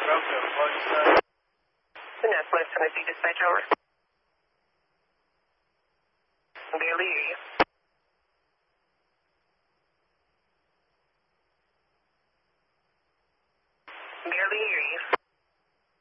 Welcome, what's that? Vanessa, Tennessee Dispatch, over. Barely hear you. Barely hear you.